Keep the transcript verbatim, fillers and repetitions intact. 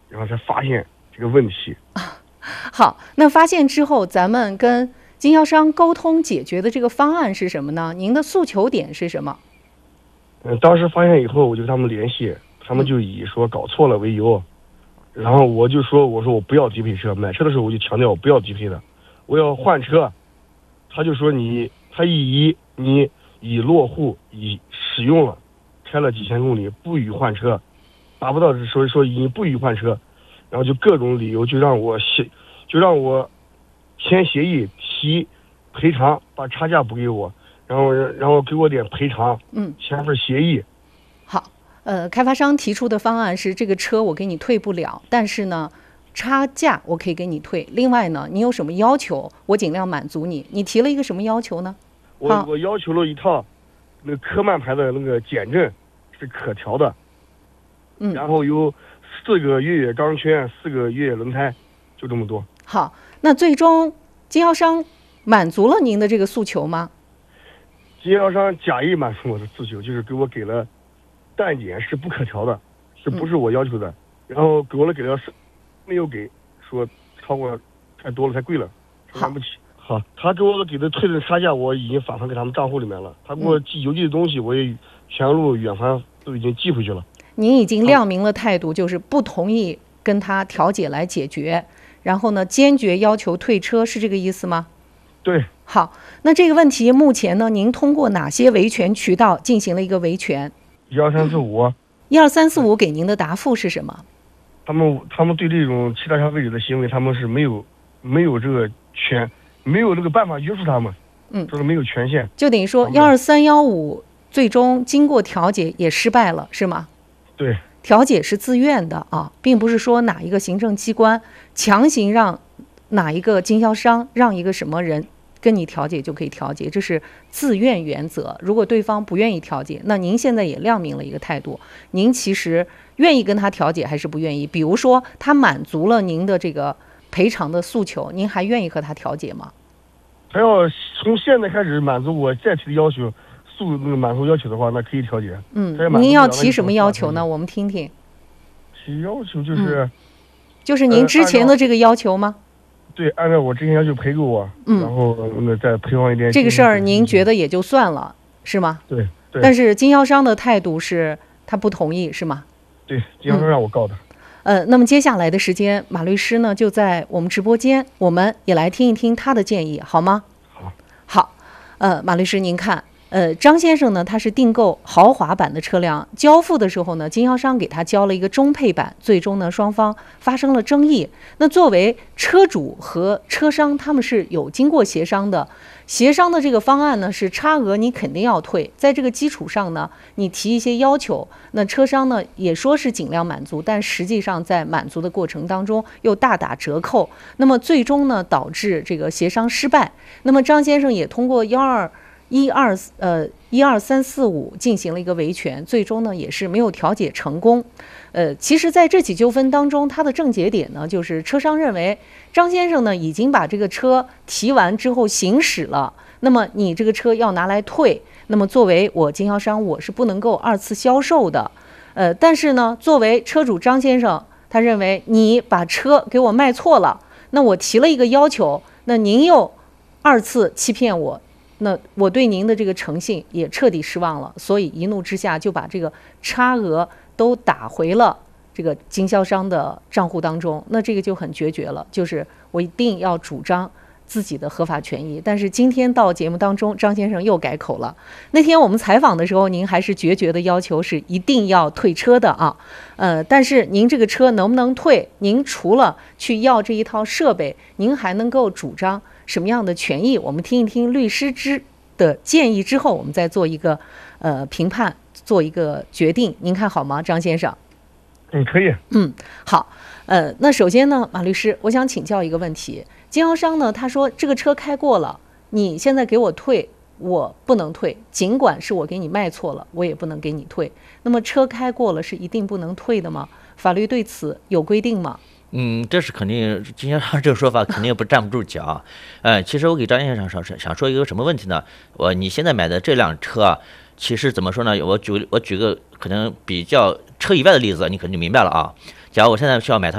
然后才发现这个问题。 好，那发现之后，咱们跟经销商沟通解决的这个方案是什么呢？您的诉求点是什么？ 嗯，当时发现以后，我就跟他们联系，他们就以说搞错了为由，嗯、然后我就说，我说我不要低配车，买车的时候我就强调我不要低配的，我要换车。他就说你，他以你已落户已使用了，开了几千公里，不予换车，达不到说说已不予换车，然后就各种理由就让我写，就让我签协议提赔偿，把差价补给我。然后，然后给我点赔偿， 嗯， 签份协议。 好，呃，开发商提出的方案是这个车我给你退不了，但是呢，差价我可以给你退。另外呢，你有什么要求，我尽量满足你。你提了一个什么要求呢？ 我我要求了一套那个科曼牌的那个减震是可调的， 嗯， 然后有四个越野钢圈，四个越野轮胎，就这么多。 好，那最终经销商满足了您的这个诉求吗？ 经销商假意满足我的诉求，就是给我给了蛋检是不可调的，是不是我要求的？嗯、然后给我了给了，没有给，说超过太多了，太贵了，买不起。好，他给我给的退的差价我已经返还给他们账户里面了，他给我寄邮寄的东西我也全路远环都已经寄回去了。 您已经亮明了态度，就是不同意跟他调解来解决，然后呢，坚决要求退车，是这个意思吗？ 对。 好，那这个问题目前呢，您通过哪些维权渠道进行了一个维权？ 一二三四五， 一二三四五给您的答复是什么？ 他们他们对这种欺诈消费者的行为，他们是没有没有这个权，没有这个办法约束他们， 嗯， 就是没有权限。 就等于说幺二三幺五最终经过调解也失败了，是吗？ 对， 调解是自愿的啊，并不是说哪一个行政机关强行让哪一个经销商让一个什么人跟你调解就可以调解，这是自愿原则。如果对方不愿意调解，那您现在也亮明了一个态度，您其实愿意跟他调解还是不愿意？比如说他满足了您的这个赔偿的诉求，您还愿意和他调解吗？ 他要从现在开始满足我再提的要求，诉那个满足要求的话，那可以调解。 嗯，您要提什么要求呢？我们听听。 提要求就是、 嗯，就是您之前的这个要求吗？ 对，按照我之前要求赔给我，嗯，然后那再赔偿一点。 这个事儿您觉得也就算了，是吗？ 对对。 但是经销商的态度是他不同意，是吗？ 对，经销商让我告的。 嗯、呃，那么接下来的时间，马律师呢就在我们直播间，我们也来听一听他的建议，好吗？ 好。 好，呃，马律师您看。呃，张先生呢，他是订购豪华版的车辆，交付的时候呢，经销商给他交了一个中配版，最终呢，双方发生了争议。那作为车主和车商，他们是有经过协商的，协商的这个方案呢是差额你肯定要退，在这个基础上呢，你提一些要求，那车商呢也说是尽量满足，但实际上在满足的过程当中又大打折扣，那么最终呢导致这个协商失败。那么张先生也通过幺二。一二呃一二三四五进行了一个维权，最终呢也是没有调解成功。呃，其实在这起纠纷当中，它的症结点呢，就是车商认为张先生呢已经把这个车提完之后行驶了，那么你这个车要拿来退，那么作为我经销商，我是不能够二次销售的。呃，但是呢，作为车主张先生，他认为你把车给我卖错了，那我提了一个要求，那您又二次欺骗我。那我对您的这个诚信也彻底失望了，所以一怒之下就把这个差额都打回了这个经销商的账户当中。那这个就很决绝了，就是我一定要主张自己的合法权益。但是今天到节目当中，张先生又改口了。那天我们采访的时候，您还是决绝的要求是一定要退车的啊。呃，但是您这个车能不能退？您除了去要这一套设备，您还能够主张什么样的权益？我们听一听律师之的建议之后，我们再做一个呃评判，做一个决定。您看好吗，张先生？ 嗯，可以。 嗯，好。呃，那首先呢，马律师，我想请教一个问题。经销商呢，他说这个车开过了，你现在给我退，我不能退，尽管是我给你卖错了，我也不能给你退。那么车开过了是一定不能退的吗？法律对此有规定吗？ 嗯，这是肯定，经销商这个说法肯定不站不住脚。呃，其实我给张先生想想说一个什么问题呢？我你现在买的这辆车啊，其实怎么说呢？我举我举个可能比较车以外的例子，你可能就明白了啊。假如我现在需要买它